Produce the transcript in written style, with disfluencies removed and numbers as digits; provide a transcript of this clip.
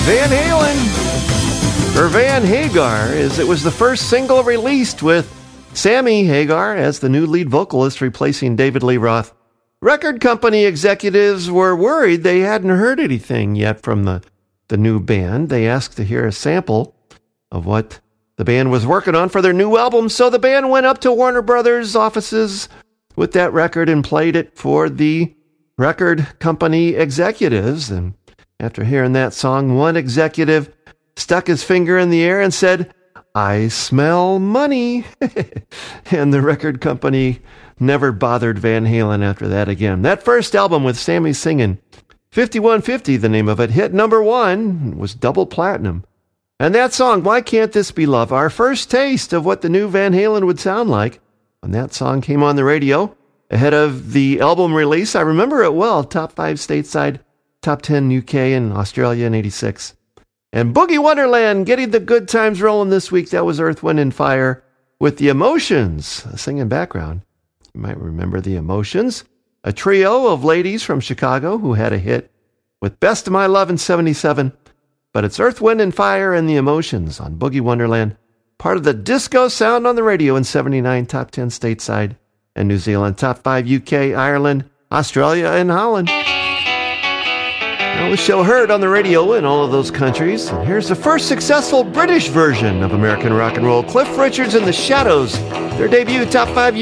Van Halen, or Van Hagar, as it was the first single released with Sammy Hagar as the new lead vocalist replacing David Lee Roth. Record company executives were worried they hadn't heard anything yet from the new band. They asked to hear a sample of what the band was working on for their new album, so the band went up to Warner Brothers offices with that record and played it for the record company executives. And after hearing that song, one executive stuck his finger in the air and said, "I smell money." And the record company never bothered Van Halen after that again. That first album with Sammy singing, 5150, the name of it, hit number 1, was double platinum. And that song, Why Can't This Be Love, our first taste of what the new Van Halen would sound like when that song came on the radio ahead of the album release. I remember it well, top 5 stateside, top 10 UK and Australia in 86. And Boogie Wonderland getting the good times rolling this week. That was Earth, Wind & Fire with The Emotions, a singing background. You might remember The Emotions, a trio of ladies from Chicago who had a hit with Best of My Love in 77. But it's Earth, Wind & Fire and The Emotions on Boogie Wonderland, part of the disco sound on the radio in 79, top 10 stateside and New Zealand, top 5 UK, Ireland, Australia, and Holland. Now the show heard on the radio in all of those countries. And here's the first successful British version of American rock and roll, Cliff Richards and the Shadows. Their debut, top 5